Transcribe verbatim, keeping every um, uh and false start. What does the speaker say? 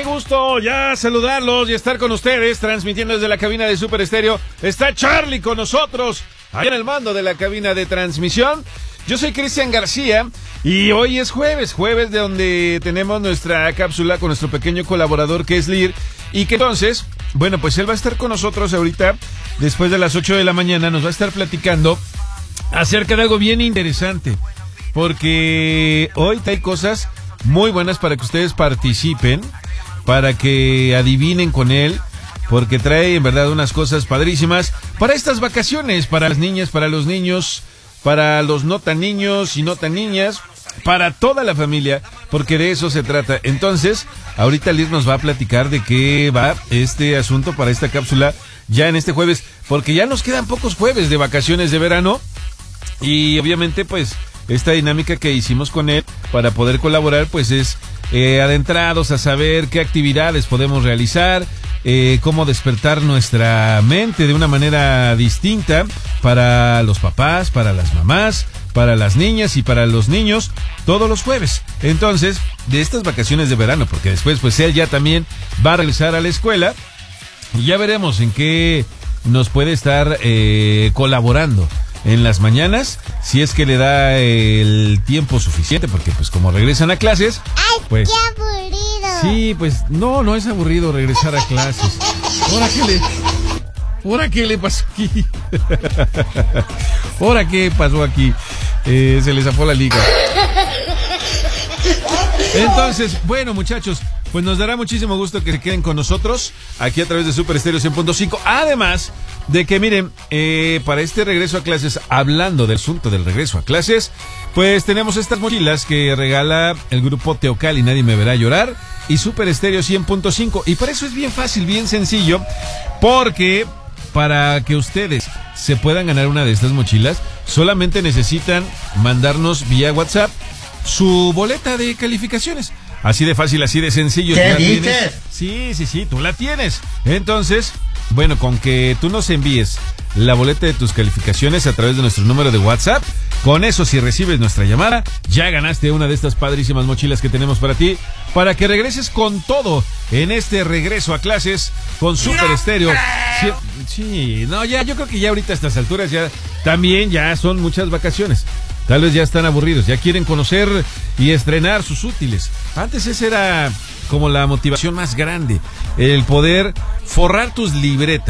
qué gusto ya saludarlos y estar con ustedes, transmitiendo desde la cabina de Super Estéreo. Está Charlie con nosotros, ahí en el mando de la cabina de transmisión. Yo soy Cristian García y hoy es jueves, jueves de donde tenemos nuestra cápsula con nuestro pequeño colaborador que es Lir. Y que entonces, bueno, pues él va a estar con nosotros ahorita, después de las ocho de la mañana, nos va a estar platicando acerca de algo bien interesante. Porque hoy hay cosas muy buenas para que ustedes participen, para que adivinen con él, porque trae en verdad unas cosas padrísimas para estas vacaciones, para las niñas, para los niños, para los no tan niños y no tan niñas, para toda la familia, porque de eso se trata. Entonces, ahorita Liz nos va a platicar de qué va este asunto para esta cápsula ya en este jueves, porque ya nos quedan pocos jueves de vacaciones de verano y obviamente pues esta dinámica que hicimos con él para poder colaborar pues es eh, adentrados a saber qué actividades podemos realizar, eh, cómo despertar nuestra mente de una manera distinta para los papás, para las mamás, para las niñas y para los niños todos los jueves. Entonces, de estas vacaciones de verano, porque después pues él ya también va a regresar a la escuela y ya veremos en qué nos puede estar eh, colaborando en las mañanas, si es que le da el tiempo suficiente, porque pues como regresan a clases, ¡ay, pues qué aburrido! Sí, pues no, no es aburrido regresar a clases. ¿Ahora qué le, ahora qué le pasó aquí? ¿Ahora qué pasó aquí? Eh, se le zafó la liga. Entonces, bueno, muchachos, pues nos dará muchísimo gusto que se queden con nosotros aquí a través de Super Estéreo cien punto cinco. Además de que, miren, eh, para este regreso a clases, hablando del asunto del regreso a clases, pues tenemos estas mochilas que regala el grupo Teocal y Nadie Me Verá Llorar y Super Estéreo cien punto cinco. Y para eso es bien fácil, bien sencillo, porque para que ustedes se puedan ganar una de estas mochilas, solamente necesitan mandarnos vía WhatsApp su boleta de calificaciones. Así de fácil, así de sencillo. ¿Qué dices? Sí, sí, sí, tú la tienes. Entonces, bueno, con que tú nos envíes la boleta de tus calificaciones a través de nuestro número de WhatsApp, con eso, si recibes nuestra llamada, ya ganaste una de estas padrísimas mochilas que tenemos para ti, para que regreses con todo en este regreso a clases con Super no Estéreo. Sí, sí, no, ya, yo creo que ya ahorita a estas alturas ya también ya son muchas vacaciones. Tal vez ya están aburridos, ya quieren conocer y estrenar sus útiles. Antes esa era como la motivación más grande, el poder forrar tus libretas.